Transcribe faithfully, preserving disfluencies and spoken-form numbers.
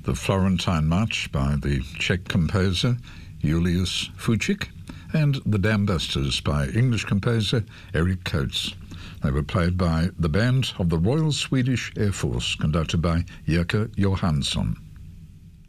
the Florentine March by the Czech composer Julius Fučík, and the Dam Busters by English composer Eric Coates. They were played by the band of the Royal Swedish Air Force, conducted by Jerker Johansson.